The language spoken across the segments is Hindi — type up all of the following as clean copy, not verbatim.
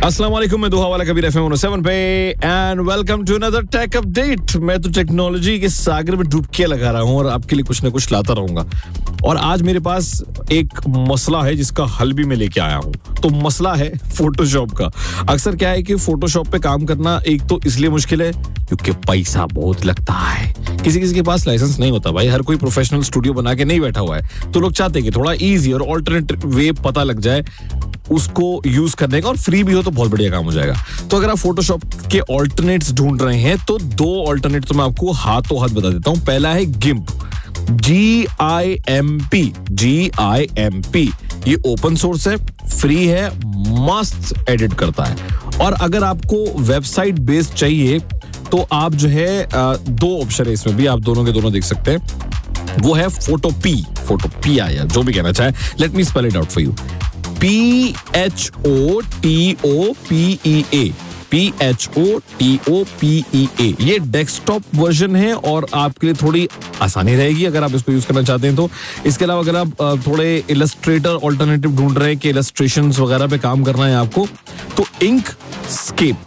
अस्सलाम वालेकुम, मैं दुहा वाला कबीर एफएम 107 पे and welcome to another take update. मैं तो टेक्नोलॉजी के सागर में डुबकियां लगा रहा हूं और आपके लिए कुछ ना कुछ लाता रहूंगा। और आज मेरे पास एक मसला है जिसका हल भी मैं लेके आया हूं। तो मसला है फोटोशॉप का। अक्सर क्या है कि फोटोशॉप पे काम करना एक तो इसलिए मुश्किल है क्योंकि पैसा बहुत लगता है। किसी किसी के पास लाइसेंस नहीं होता भाई, हर कोई प्रोफेशनल स्टूडियो बना के नहीं बैठा हुआ है। तो लोग चाहते हैं कि थोड़ा इजी और ऑल्टरनेट वे पता लग जाए उसको यूज करने का, और फ्री भी हो तो बहुत बढ़िया काम हो जाएगा। तो अगर आप फोटोशॉप के ऑल्टरनेट्स ढूंढ रहे हैं तो दो ऑल्टरनेट तो मैं आपको हाथों हाथ बता देता हूं। पहला है गिम्प, GIMP। ये ओपन सोर्स है, फ्री है, मस्त एडिट करता है। और अगर आपको वेबसाइट बेस्ड चाहिए तो आप जो है दो ऑप्शन है इसमें भी, आप दोनों के दोनों देख सकते हैं। वो है फोटोपी या जो भी कहना चाहे। Let me spell it out for you. PHOTOPEA। ये डेस्कटॉप वर्जन है और आपके लिए थोड़ी आसानी रहेगी अगर आप इसको यूज करना चाहते हैं तो। इसके अलावा अगर आप थोड़े इलस्ट्रेटर ऑल्टरनेटिव ढूंढ रहे हैं कि इलस्ट्रेशंस वगैरह पे काम करना है आपको, तो इंकस्केप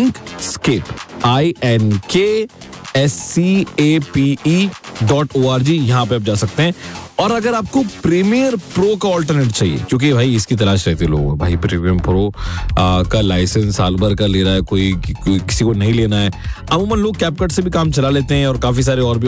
INKSCAPE.org यहां पे आप जा सकते हैं। और अगर आपको प्रीमियर प्रो का ऑल्टरनेट चाहिए, क्योंकि भाई इसकी तलाश रहती है लोगों को, भाई प्रीमियर प्रो का लाइसेंस साल भर का ले रहा है कोई किसी को नहीं लेना है। अमूमन लोग कैपकट से भी काम चला लेते हैं और काफी सारे और भी